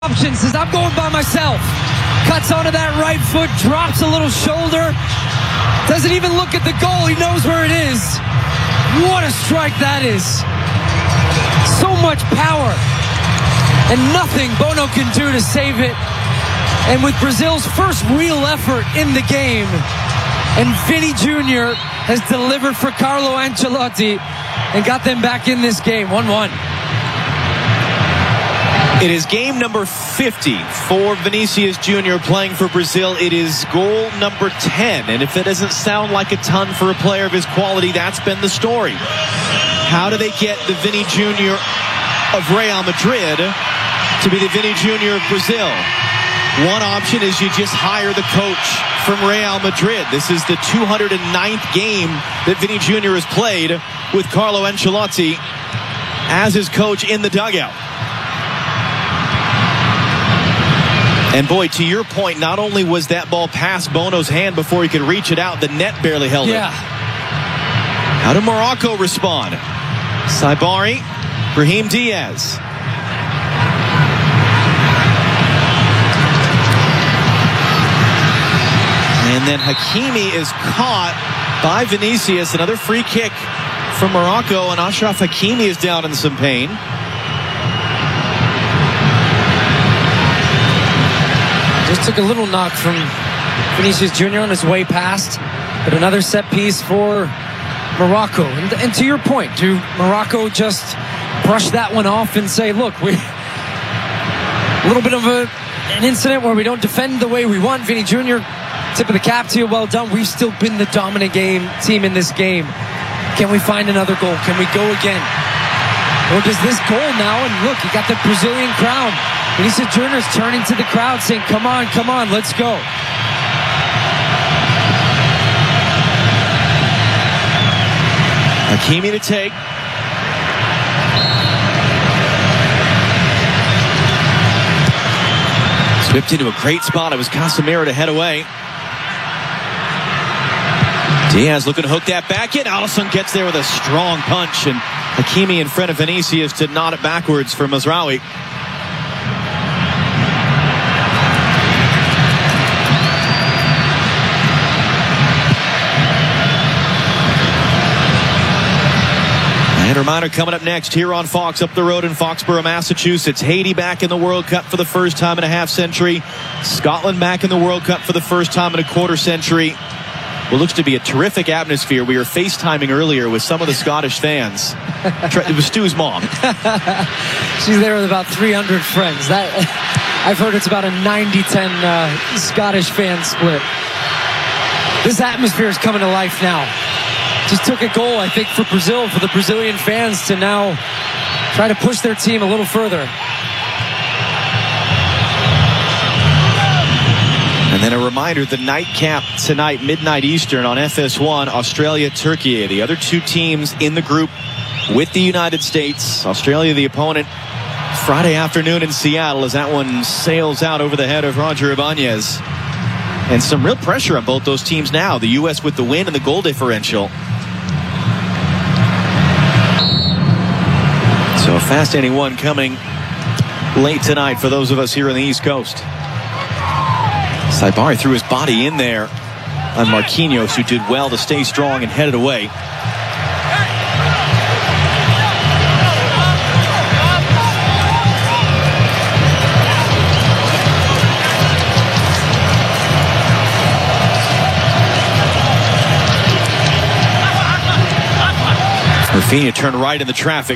option, says I'm going by myself. Cuts onto that right foot, drops a little shoulder. Doesn't even look at the goal. He knows where it is. What a strike that is. So much power. And nothing Bono can do to save it. And with Brazil's first real effort in the game, and Vini Jr. has delivered for Carlo Ancelotti and got them back in this game, 1-1. It is game number 50 for Vinicius Jr. playing for Brazil. It is goal number 10. And if it doesn't sound like a ton for a player of his quality, that's been the story. How do they get the Vini Jr. of Real Madrid to be the Vini Jr. of Brazil? One option is you just hire the coach from Real Madrid. This is the 209th game that Vini Jr. has played with Carlo Ancelotti as his coach in the dugout. And boy, to your point, not only was that ball past Bono's hand before he could reach it out, the net barely held it. How did Morocco respond? Saibari, Brahim Diaz. And then Hakimi is caught by Vinicius. Another free kick from Morocco, and Achraf Hakimi is down in some pain. Just took a little knock from Vinicius Jr. on his way past. But another set piece for Morocco. And to your point, do Morocco just brush that one off and say, look, we a little bit of an incident where we don't defend the way we want. Vini Jr., tip of the cap to you, well done. We've still been the dominant team in this game. Can we find another goal? Can we go again? Or does this goal now, and look, you got the Brazilian crowd. Vinicius Jr. is turning to the crowd saying, come on, let's go. Hakimi to take. Whipped into a great spot. It was Casemiro to head away. Diaz looking to hook that back in. Alisson gets there with a strong punch, and Hakimi in front of Vinicius to nod it backwards for Mazraoui. And a reminder coming up next here on Fox up the road in Foxborough, Massachusetts. Haiti back in the World Cup for the first time in a half century. Scotland back in the World Cup for the first time in a quarter century. What looks to be a terrific atmosphere. We were FaceTiming earlier with some of the Scottish fans. It was Stu's mom. She's there with about 300 friends. I've heard it's about a 90-10 Scottish fan split. This atmosphere is coming to life now. Just took a goal, I think, for Brazil, for the Brazilian fans to now try to push their team a little further. And then a reminder, the nightcap tonight, midnight Eastern on FS1, Australia, Turkey. The other two teams in the group with the United States. Australia, the opponent, Friday afternoon in Seattle as that one sails out over the head of Roger Ibanez. And some real pressure on both those teams now. The U.S. with the win and the goal differential. So a fascinating one coming late tonight for those of us here on the East Coast. Saibari threw his body in there on Marquinhos, who did well to stay strong and headed away. Rafinha turned right in the traffic.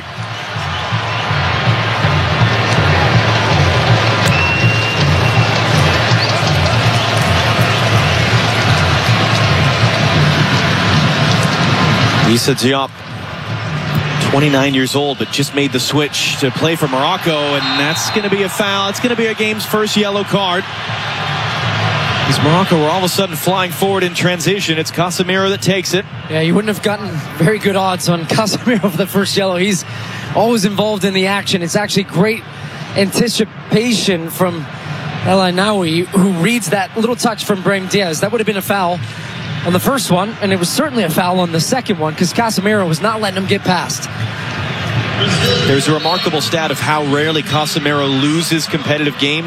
Issa Diop, 29 years old, but just made the switch to play for Morocco, and that's going to be a foul. It's going to be a game's first yellow card. As Morocco were all of a sudden flying forward in transition. It's Casemiro that takes it. Yeah, you wouldn't have gotten very good odds on Casemiro for the first yellow. He's always involved in the action. It's actually great anticipation from El Ainaoui, who reads that little touch from Brahim Diaz. That would have been a foul on the first one, and it was certainly a foul on the second one because Casemiro was not letting him get past. There's a remarkable stat of how rarely Casemiro loses competitive games.